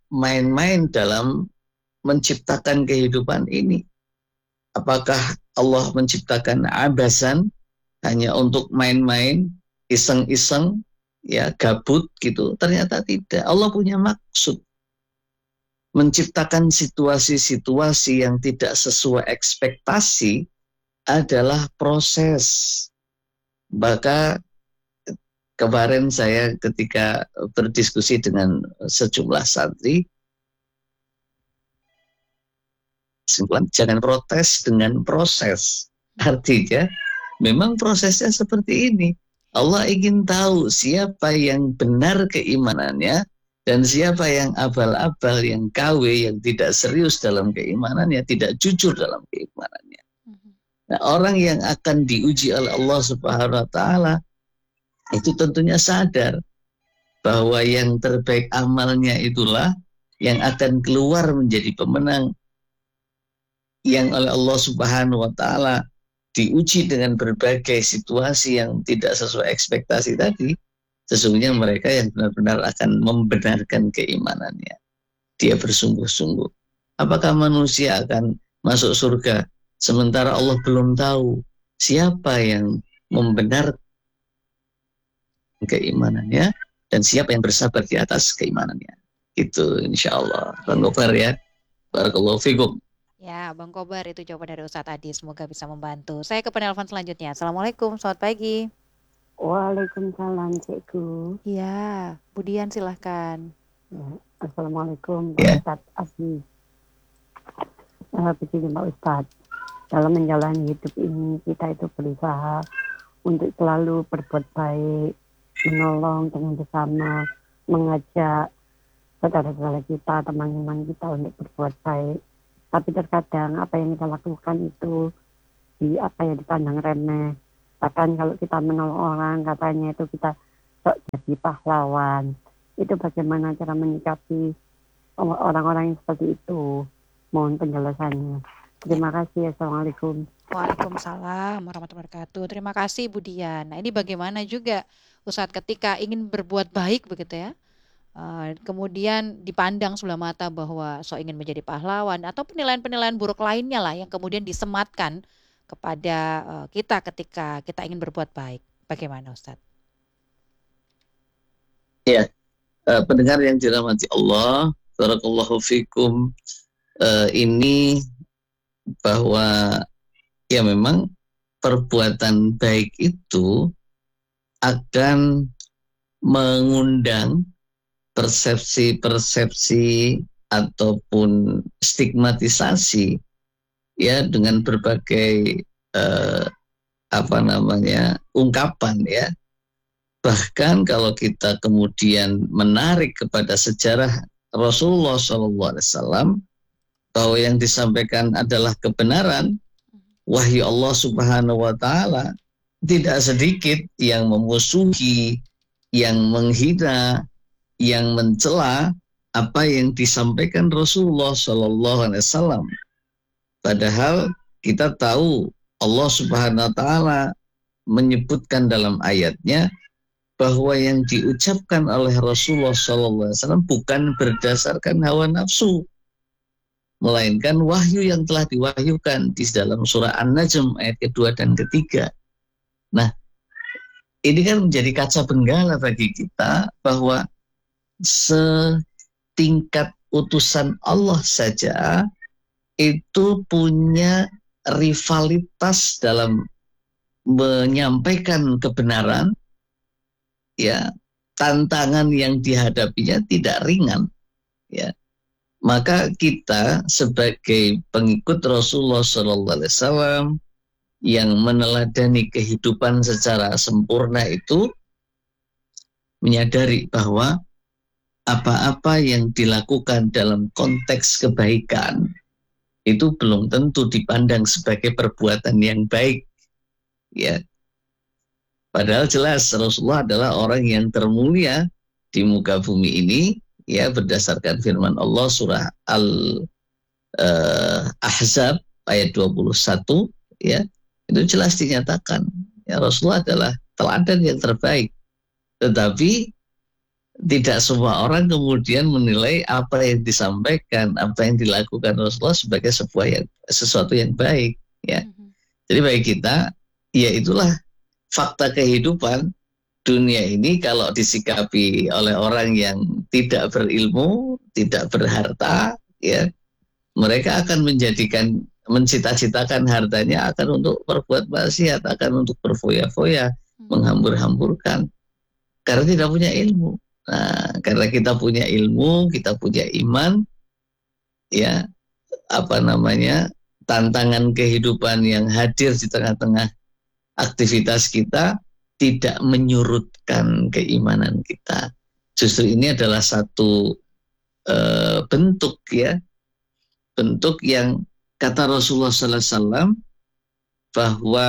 main-main dalam menciptakan kehidupan ini. Apakah Allah menciptakan abasan hanya untuk main-main, iseng-iseng, ya gabut gitu? Ternyata tidak. Allah punya maksud. Menciptakan situasi-situasi yang tidak sesuai ekspektasi adalah proses. Maka kemarin saya ketika berdiskusi dengan sejumlah santri, jangan protes dengan proses. Artinya, memang prosesnya seperti ini. Allah ingin tahu siapa yang benar keimanannya dan siapa yang abal-abal, yang KW, yang tidak serius dalam keimanannya, tidak jujur dalam keimanannya. Nah, orang yang akan diuji oleh Allah Subhanahu wa Ta'ala itu tentunya sadar bahwa yang terbaik amalnya itulah yang akan keluar menjadi pemenang, yang oleh Allah Subhanahu wa Ta'ala diuji dengan berbagai situasi yang tidak sesuai ekspektasi tadi. Sesungguhnya mereka yang benar-benar akan membenarkan keimanannya. Dia bersungguh-sungguh. Apakah manusia akan masuk surga sementara Allah belum tahu siapa yang membenarkan keimanannya dan siapa yang bersabar di atas keimanannya. Itu insya Allah. Bang Gofar ya. Barakallahu fikum. Ya, Bang Kobar, itu jawaban dari Ustadz Adi. Semoga bisa membantu. Saya ke penelpon selanjutnya. Assalamualaikum, selamat pagi. Waalaikumsalam, Cikgu. Ya, Budian silahkan. Ya, Assalamualaikum, Pak Ustadz Adi. Begini Pak Ustadz, dalam menjalani hidup ini kita itu berusaha untuk selalu berbuat baik, menolong dengan bersama, mengajak saudara-saudara kita, teman-teman kita untuk berbuat baik. Tapi terkadang apa yang kita lakukan itu dipandang remeh. Bahkan kalau kita menolong orang, katanya itu kita sok jadi pahlawan. Itu bagaimana cara menyikapi orang-orang yang seperti itu? Mohon penjelasannya. Terima kasih. Assalamualaikum. Waalaikumsalam warahmatullahi wabarakatuh. Terima kasih Budian. Nah, ini bagaimana juga Ustadz ketika ingin berbuat baik begitu ya, kemudian dipandang sebelah mata bahwa sok ingin menjadi pahlawan atau penilaian-penilaian buruk lainnya lah yang kemudian disematkan kepada kita ketika kita ingin berbuat baik. Bagaimana Ustadz? Ya, pendengar yang dirahmati Allah, barakallahu fikum, ini bahwa ya memang perbuatan baik itu akan mengundang persepsi-persepsi ataupun stigmatisasi ya dengan berbagai ungkapan ya. Bahkan kalau kita kemudian menarik kepada sejarah Rasulullah SAW bahwa yang disampaikan adalah kebenaran, wahyu Allah Subhanahu wa Ta'ala, tidak sedikit yang memusuhi, yang menghina, yang mencela apa yang disampaikan Rasulullah SAW. Padahal kita tahu Allah Subhanahu wa Ta'ala menyebutkan dalam ayatnya bahwa yang diucapkan oleh Rasulullah SAW bukan berdasarkan hawa nafsu, melainkan wahyu yang telah diwahyukan di dalam surah An-Najm ayat kedua dan ketiga. Nah, ini kan menjadi kaca benggala bagi kita bahwa setingkat utusan Allah saja itu punya rivalitas dalam menyampaikan kebenaran, ya, tantangan yang dihadapinya tidak ringan, ya. Maka kita sebagai pengikut Rasulullah SAW yang meneladani kehidupan secara sempurna itu menyadari bahwa apa-apa yang dilakukan dalam konteks kebaikan itu belum tentu dipandang sebagai perbuatan yang baik, ya. Padahal jelas Rasulullah adalah orang yang termulia di muka bumi ini, ya, berdasarkan firman Allah surah Al-Ahzab ayat 21, ya, itu jelas dinyatakan ya Rasulullah adalah teladan yang terbaik. Tetapi tidak semua orang kemudian menilai apa yang disampaikan, apa yang dilakukan Rasulullah sebagai sesuatu yang baik, ya. Jadi bagi kita, ya itulah fakta kehidupan dunia ini. Kalau disikapi oleh orang yang tidak berilmu, tidak berharta, ya, mereka akan mencita-citakan hartanya akan untuk berbuat maksiat, akan untuk berfoya-foya, menghambur-hamburkan, karena tidak punya ilmu. Nah, karena kita punya ilmu, kita punya iman, ya, tantangan kehidupan yang hadir di tengah-tengah aktivitas kita tidak menyurutkan keimanan kita. Justru ini adalah satu bentuk yang kata Rasulullah sallallahu alaihi wasallam bahwa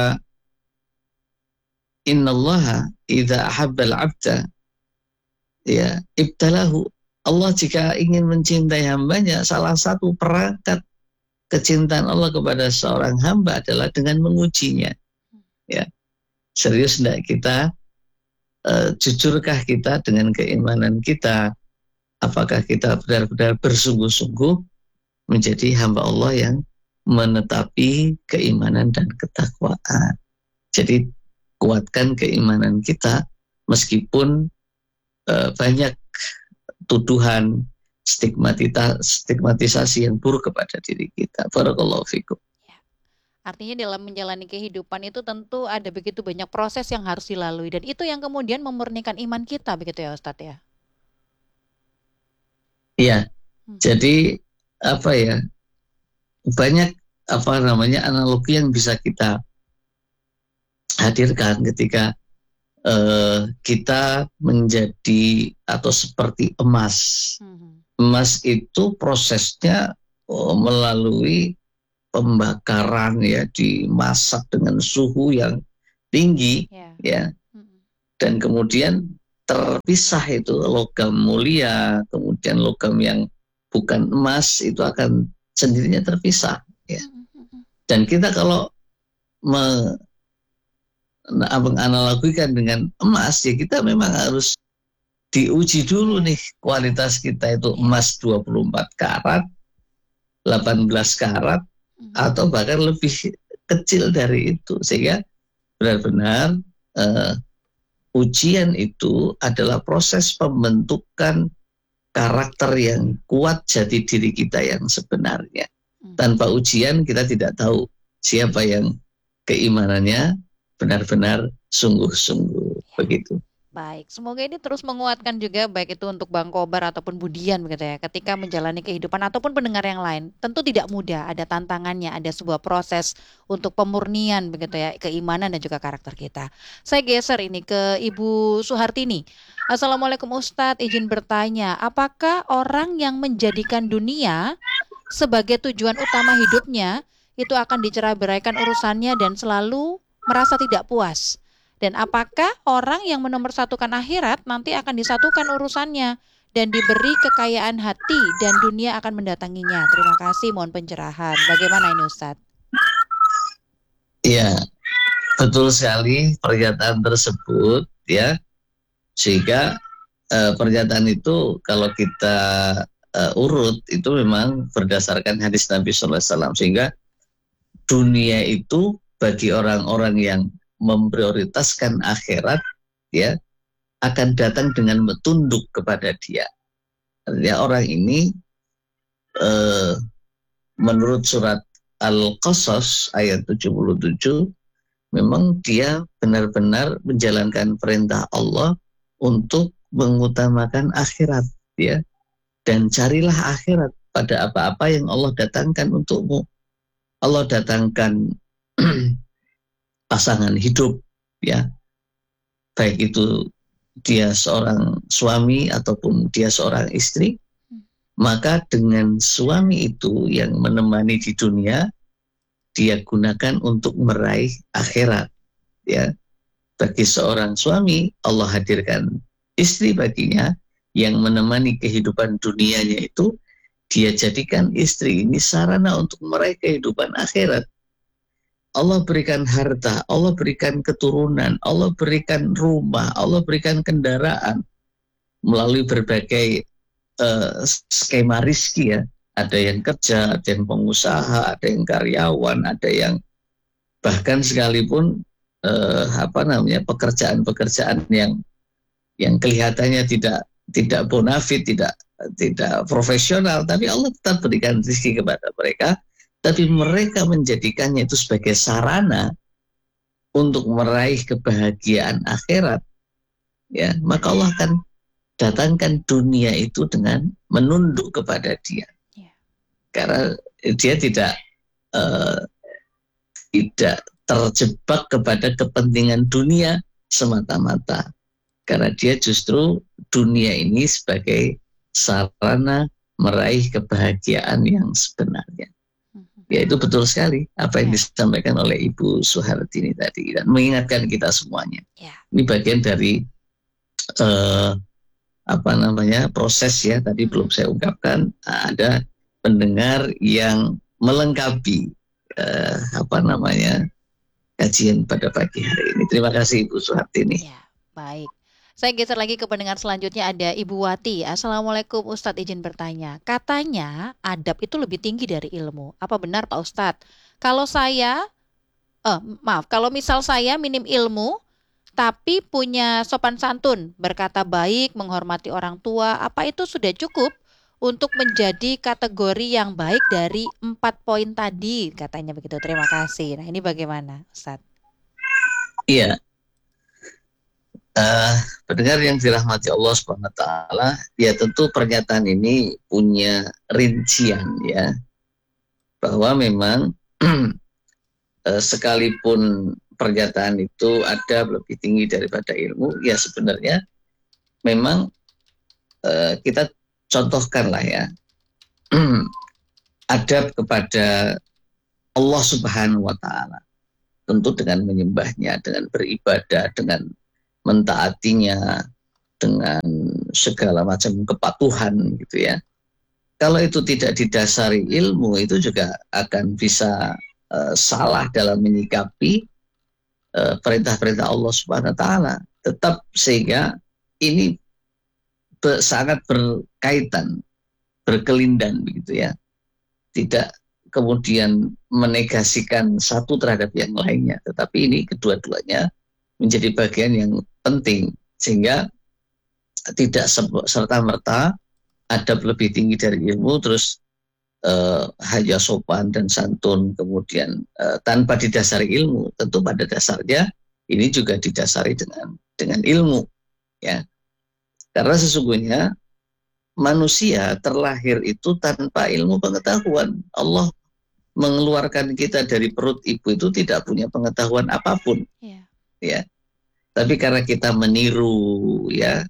innallaha idza ahabbal 'abda ya ibtalahu. Allah jika ingin mencintai hambanya, salah satu perangkat kecintaan Allah kepada seorang hamba adalah dengan mengujinya. Ya, serius enggak kita? Jujurkah kita dengan keimanan kita? Apakah kita benar-benar bersungguh-sungguh menjadi hamba Allah yang menetapi keimanan dan ketakwaan? Jadi kuatkan keimanan kita meskipun banyak tuduhan, stigmatisasi yang buruk kepada diri kita. Barakallahu fikum. Artinya dalam menjalani kehidupan itu tentu ada begitu banyak proses yang harus dilalui, dan itu yang kemudian memurnikan iman kita, begitu ya Ustadz ya? Iya. Jadi banyak analogi yang bisa kita hadirkan ketika kita menjadi atau seperti emas. Emas itu prosesnya melalui pembakaran, ya, dimasak dengan suhu yang tinggi, ya, dan kemudian terpisah itu logam mulia, kemudian logam yang bukan emas itu akan sendirinya terpisah, ya. Dan kita kalau menganalogikan dengan emas, ya kita memang harus diuji dulu nih kualitas kita itu emas 24 karat, 18 karat, atau bahkan lebih kecil dari itu, sehingga benar-benar ujian itu adalah proses pembentukan karakter yang kuat jati diri kita yang sebenarnya. Tanpa ujian kita tidak tahu siapa yang keimanannya benar-benar sungguh-sungguh, begitu. Baik, semoga ini terus menguatkan juga, baik itu untuk Bang Kobar ataupun Budian, begitu ya, ketika menjalani kehidupan ataupun pendengar yang lain. Tentu tidak mudah, ada tantangannya, ada sebuah proses untuk pemurnian, begitu ya, keimanan dan juga karakter kita. Saya geser ini ke Ibu Suhartini. Assalamualaikum Ustadz, izin bertanya, apakah orang yang menjadikan dunia sebagai tujuan utama hidupnya itu akan dicerai-beraikan urusannya dan selalu merasa tidak puas? Dan apakah orang yang menomorsatukan akhirat nanti akan disatukan urusannya dan diberi kekayaan hati dan dunia akan mendatanginya? Terima kasih, mohon pencerahan. Bagaimana ini Ustadz? Iya, betul sekali pernyataan tersebut, ya. Sehingga pernyataan itu kalau kita urut itu memang berdasarkan hadis Nabi Sallallahu Alaihi Wasallam. Sehingga dunia itu bagi orang-orang yang memprioritaskan akhirat, ya, akan datang dengan tunduk kepada dia. Artinya orang ini menurut surat Al-Qasas ayat 77 memang dia benar-benar menjalankan perintah Allah untuk mengutamakan akhirat, ya. Dan carilah akhirat pada apa-apa yang Allah datangkan untukmu. Allah datangkan pasangan hidup, ya, baik itu dia seorang suami ataupun dia seorang istri, maka dengan suami itu yang menemani di dunia, dia gunakan untuk meraih akhirat, ya. Bagi seorang suami, Allah hadirkan istri baginya yang menemani kehidupan dunianya itu, dia jadikan istri ini sarana untuk meraih kehidupan akhirat. Allah berikan harta, Allah berikan keturunan, Allah berikan rumah, Allah berikan kendaraan. melalui berbagai skema rizki ya. Ada yang kerja, ada yang pengusaha, ada yang karyawan, ada yang bahkan sekalipun pekerjaan-pekerjaan yang kelihatannya tidak bonafit, tidak profesional, tapi Allah tetap berikan rezeki kepada mereka, tapi mereka menjadikannya itu sebagai sarana untuk meraih kebahagiaan akhirat, ya, maka Allah akan datangkan dunia itu dengan menunduk kepada dia, karena dia tidak terjebak kepada kepentingan dunia semata-mata, karena dia justru dunia ini sebagai sarana meraih kebahagiaan yang sebenarnya. Ya, itu betul sekali apa yang disampaikan oleh Ibu Suhartini tadi, dan mengingatkan kita semuanya. Ini bagian dari proses ya, tadi belum saya ungkapkan, ada pendengar yang melengkapi kajian pada pagi hari ini. Terima kasih Ibu Suhartini. Ya, baik. Saya geser lagi ke pendengar selanjutnya, ada Ibu Wati. Assalamualaikum Ustadz, izin bertanya. Katanya adab itu lebih tinggi dari ilmu. Apa benar Pak Ustadz? Kalau misal saya minim ilmu tapi punya sopan santun, berkata baik, menghormati orang tua, apa itu sudah cukup untuk menjadi kategori yang baik dari 4 poin tadi? Katanya begitu. Terima kasih. Nah, ini bagaimana Ustadz? Iya. Pendengar yang dirahmati Allah SWT, ya tentu pernyataan ini punya rincian ya, bahwa memang sekalipun pernyataan itu ada lebih tinggi daripada ilmu, ya sebenarnya memang kita contohkanlah ya, adab kepada Allah Subhanahu wa Ta'ala, tentu dengan menyembahnya, dengan beribadah, dengan mentaatinya, dengan segala macam kepatuhan gitu ya. Kalau itu tidak didasari ilmu, itu juga akan bisa salah dalam menyikapi perintah-perintah Allah Subhanahu wa Ta'ala. Tetap sehingga ini sangat berkaitan, berkelindan begitu ya. Tidak kemudian menegasikan satu terhadap yang lainnya, tetapi ini kedua-duanya menjadi bagian yang penting, sehingga tidak serta-merta adab lebih tinggi dari ilmu terus hanya sopan dan santun kemudian tanpa didasari ilmu. Tentu pada dasarnya ini juga didasari dengan ilmu ya, karena sesungguhnya manusia terlahir itu tanpa ilmu pengetahuan. Allah mengeluarkan kita dari perut ibu itu tidak punya pengetahuan apapun ya, tapi karena kita meniru ya,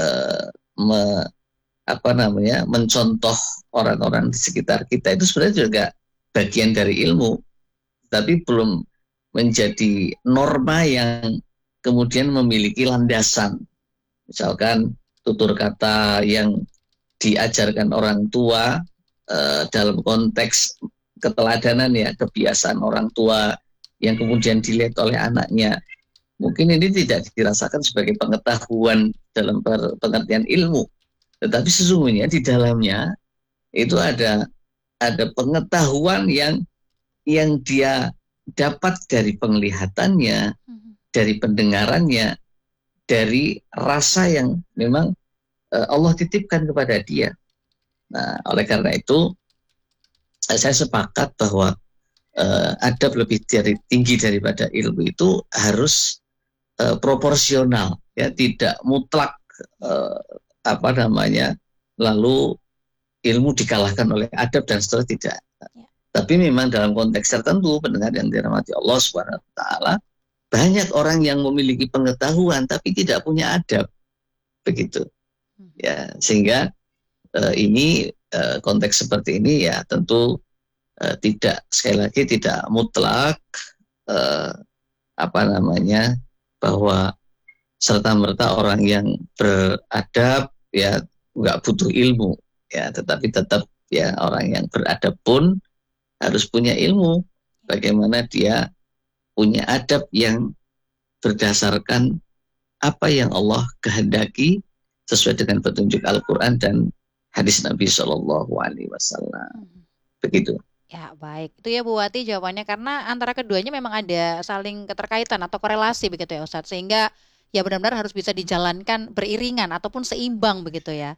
mencontoh orang-orang di sekitar kita, itu sebenarnya juga bagian dari ilmu, tapi belum menjadi norma yang kemudian memiliki landasan. Misalkan tutur kata yang diajarkan orang tua dalam konteks keteladanan ya, kebiasaan orang tua yang kemudian dilihat oleh anaknya, mungkin ini tidak dirasakan sebagai pengetahuan dalam pengertian ilmu, tetapi sesungguhnya di dalamnya itu ada pengetahuan yang dia dapat dari penglihatannya, dari pendengarannya, dari rasa yang memang Allah titipkan kepada dia. Nah, oleh karena itu saya sepakat bahwa adab lebih tinggi daripada ilmu itu harus proporsional ya, tidak mutlak lalu ilmu dikalahkan oleh adab dan seterusnya, tidak. Tapi memang dalam konteks tertentu, pendengar yang dirahmati Allah Subhanahu wa Ta'ala, banyak orang yang memiliki pengetahuan tapi tidak punya adab, begitu ya, sehingga ini konteks seperti ini ya tentu tidak, sekali lagi tidak mutlak bahwa serta-merta orang yang beradab ya nggak butuh ilmu ya, tetapi tetap ya orang yang beradab pun harus punya ilmu, bagaimana dia punya adab yang berdasarkan apa yang Allah kehendaki sesuai dengan petunjuk Al-Quran dan hadis Nabi Shallallahu Alaihi Wasallam. Begitu. Ya, baik. Itu ya Bu Wati jawabannya, karena antara keduanya memang ada saling keterkaitan atau korelasi begitu ya Ustadz, sehingga ya benar-benar harus bisa dijalankan beriringan ataupun seimbang begitu ya.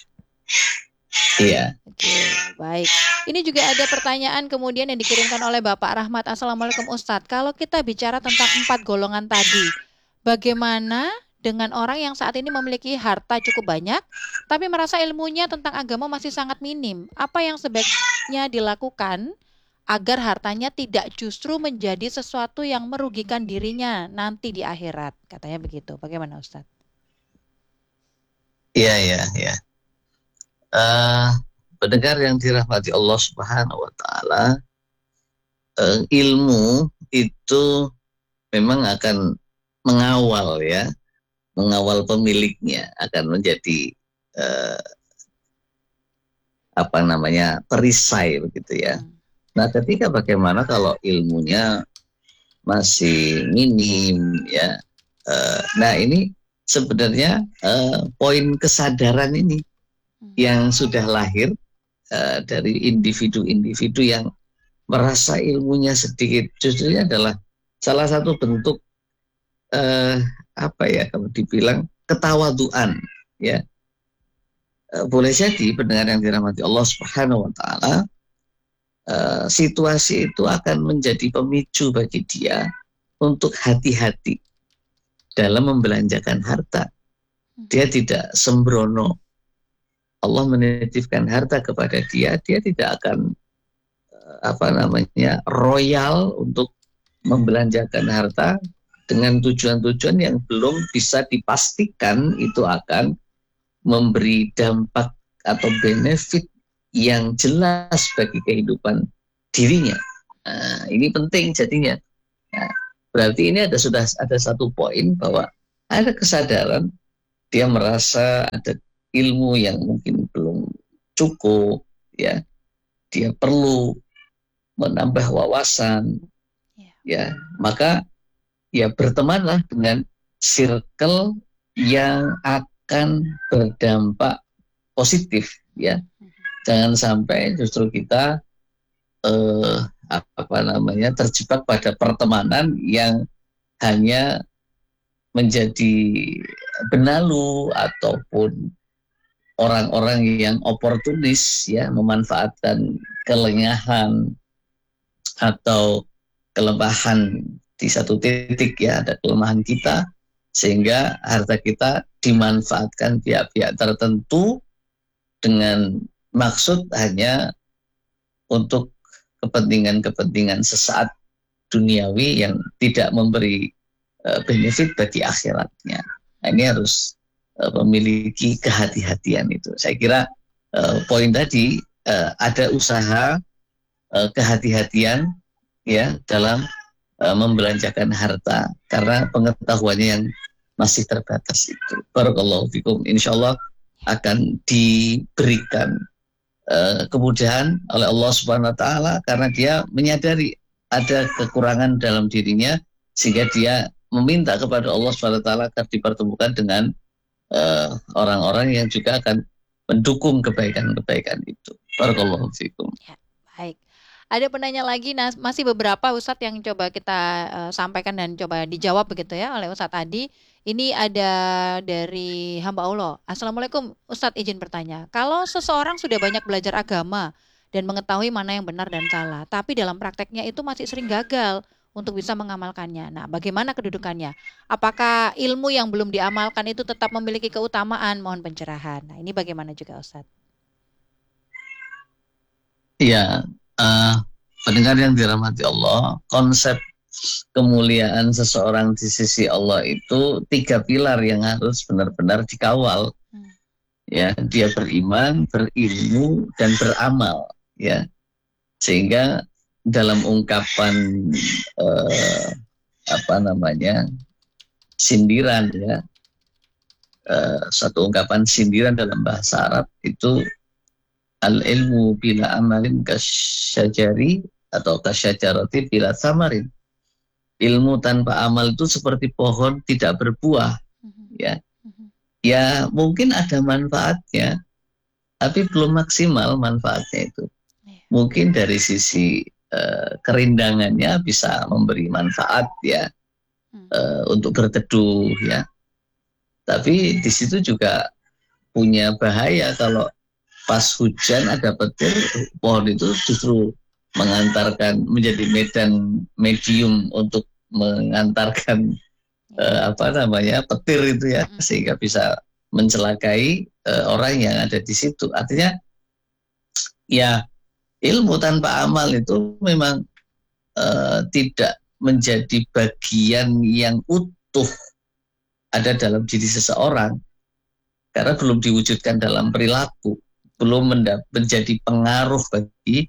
Iya. Oke, baik. Ini juga ada pertanyaan kemudian yang dikirimkan oleh Bapak Rahmat. Assalamualaikum Ustadz. Kalau kita bicara tentang 4 golongan tadi, bagaimana dengan orang yang saat ini memiliki harta cukup banyak, tapi merasa ilmunya tentang agama masih sangat minim? Apa yang sebaiknya dilakukan agar hartanya tidak justru menjadi sesuatu yang merugikan dirinya nanti di akhirat? Katanya begitu. Bagaimana Ustadz? Iya. Pendengar yang dirahmati Allah Subhanahu Wa Taala, ilmu itu memang akan mengawal pemiliknya, akan menjadi perisai begitu ya. Nah, ketika bagaimana kalau ilmunya masih minim ya, nah ini sebenarnya poin kesadaran ini yang sudah lahir dari individu-individu yang merasa ilmunya sedikit, justru adalah salah satu bentuk kalau dibilang ketawaduan ya. Boleh jadi pendengar yang dirahmati Allah Subhanahu Wa Taala, situasi itu akan menjadi pemicu bagi dia untuk hati-hati dalam membelanjakan harta. Dia tidak sembrono. Allah menitipkan harta kepada dia tidak akan royal untuk membelanjakan harta dengan tujuan-tujuan yang belum bisa dipastikan itu akan memberi dampak atau benefit yang jelas bagi kehidupan dirinya. Nah, ini penting jadinya. Nah, berarti ini sudah ada satu poin bahwa ada kesadaran, dia merasa ada ilmu yang mungkin belum cukup, ya, dia perlu menambah wawasan, ya, maka ya bertemanlah dengan circle yang akan berdampak positif, ya. Jangan sampai justru kita terjebak pada pertemanan yang hanya menjadi benalu ataupun orang-orang yang oportunis, ya, memanfaatkan kelengahan atau kelemahan di satu titik, ya, ada kelemahan kita sehingga harta kita dimanfaatkan pihak-pihak tertentu dengan maksud hanya untuk kepentingan-kepentingan sesaat duniawi yang tidak memberi benefit bagi akhiratnya. Nah, ini harus memiliki kehati-hatian itu. Saya kira poin tadi ada usaha kehati-hatian, ya, dalam membelanjakan harta karena pengetahuannya yang masih terbatas itu. Barakallahu fikum. Insyaallah akan diberikan kemudahan oleh Allah Subhanahu Wa Taala karena dia menyadari ada kekurangan dalam dirinya sehingga dia meminta kepada Allah Subhanahu Wa Taala agar dipertemukan dengan orang-orang yang juga akan mendukung kebaikan-kebaikan itu. Barakallahu fikum. Ya, baik. Ada penanya lagi, masih beberapa Ustadz yang coba kita sampaikan dan coba dijawab begitu ya oleh Ustadz Adi. Ini ada dari hamba Allah. Assalamualaikum Ustadz, izin bertanya. Kalau seseorang sudah banyak belajar agama dan mengetahui mana yang benar dan salah, tapi dalam prakteknya itu masih sering gagal untuk bisa mengamalkannya. Nah, bagaimana kedudukannya? Apakah ilmu yang belum diamalkan itu tetap memiliki keutamaan? Mohon pencerahan. Nah, ini bagaimana juga Ustadz? Iya. Pendengar yang dirahmati Allah, konsep kemuliaan seseorang di sisi Allah itu 3 pilar yang harus benar-benar dikawal. Ya, dia beriman, berilmu, dan beramal, ya. Sehingga dalam ungkapan sindiran, ya, satu ungkapan sindiran dalam bahasa Arab itu al-ilmu bila amalin kasyajari atau kasyajarati bila samarin. Ilmu tanpa amal itu seperti pohon tidak berbuah, ya. ya mungkin ada manfaatnya, tapi belum maksimal manfaatnya itu. Iya. Mungkin dari sisi kerindangannya bisa memberi manfaat ya, untuk berteduh ya. Tapi di situ juga punya bahaya kalau pas hujan ada petir, pohon itu justru mengantarkan, menjadi medium untuk mengantarkan petir itu ya, sehingga bisa mencelakai orang yang ada di situ. Artinya ya ilmu tanpa amal itu memang tidak menjadi bagian yang utuh ada dalam diri seseorang, karena belum diwujudkan dalam perilaku, belum menjadi pengaruh bagi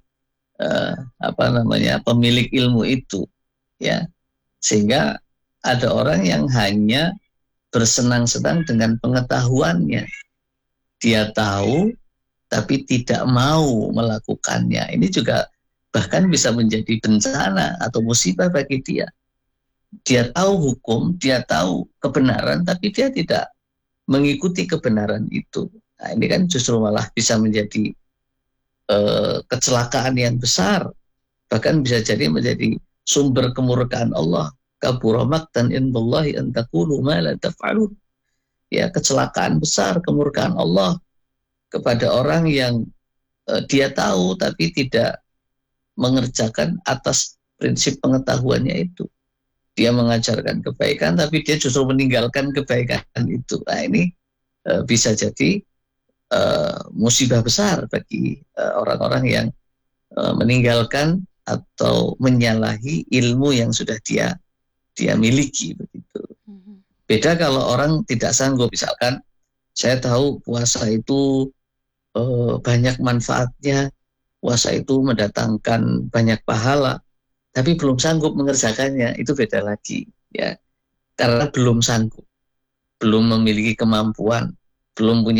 pemilik ilmu itu ya, sehingga ada orang yang hanya bersenang-senang dengan pengetahuannya, dia tahu tapi tidak mau melakukannya. Ini juga bahkan bisa menjadi bencana atau musibah bagi dia. Dia tahu hukum, dia tahu kebenaran, tapi dia tidak mengikuti kebenaran itu. Nah, ini kan justru malah bisa menjadi kecelakaan yang besar, bahkan bisa jadi menjadi sumber kemurkaan Allah. Kabura maqtan indallahi an taqulu ma la taf'alun. Ya, kecelakaan besar, kemurkaan Allah kepada orang yang dia tahu tapi tidak mengerjakan atas prinsip pengetahuannya itu. Dia mengajarkan kebaikan tapi dia justru meninggalkan kebaikan itu. Nah, ini bisa jadi musibah besar bagi orang-orang yang meninggalkan atau menyalahi ilmu yang sudah dia miliki begitu. Beda kalau orang tidak sanggup, misalkan saya tahu puasa itu banyak manfaatnya, puasa itu mendatangkan banyak pahala, tapi belum sanggup mengerjakannya, itu beda lagi ya, karena belum sanggup, belum memiliki kemampuan, belum punya